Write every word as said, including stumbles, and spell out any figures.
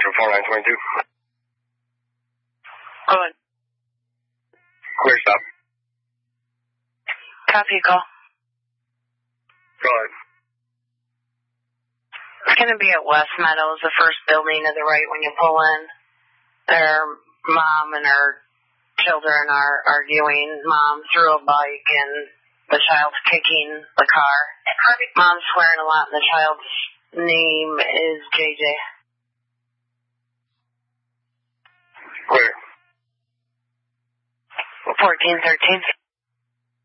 to four nine two two. Go ahead. Clear stop. Copy, call. Go ahead. It's going to be at West Meadows, the first building to the right when you pull in. Their mom and her children are arguing. Mom threw a bike and the child's kicking the car. Mom's swearing a lot and the child's name is J J. Clear. fourteen thirteen.